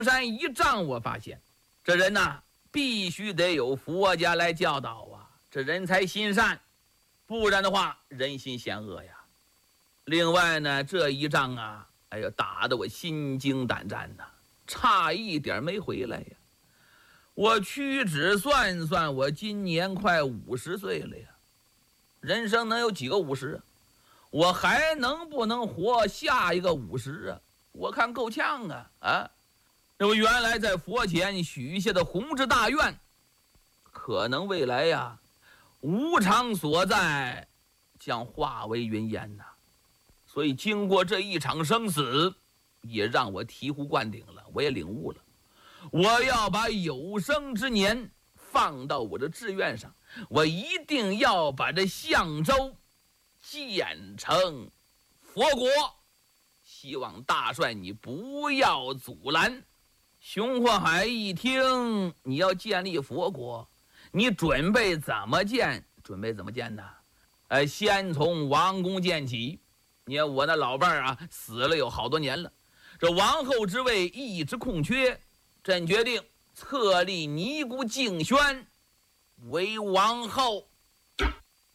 山一丈，我发现这人呐，必须得有佛家来教导啊，这人才心善，不然的话人心险恶呀。另外呢，这一仗啊，哎呀，打得我心惊胆战呐，差一点没回来呀。我屈指算算，我今年快50岁了呀，人生能有几个50啊？我还能不能活下一个50啊？我看够呛啊！那我原来在佛前许下的宏志大愿，可能未来呀，无常所在，将化为云烟呐。所以经过这一场生死，也让我醍醐灌顶了，我也领悟了，我要把有生之年放到我的志愿上，我一定要把这象州建成佛国。希望大帅你不要阻拦。熊惑海一听你要建立佛国，你准备怎么建？准备怎么建呢？先从王宫建起。你看我那老伴儿啊，死了有好多年了，这王后之位一直空缺，朕决定册立尼姑敬轩为王后。